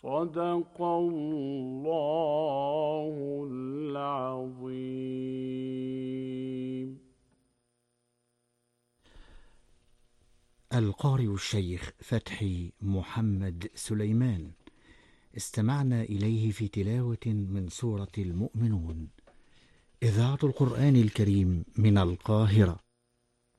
صدق الله العظيم. القارئ الشيخ فتحي محمد سليمان، استمعنا إليه في تلاوة من سورة المؤمنون، إذاعة القرآن الكريم من القاهرة.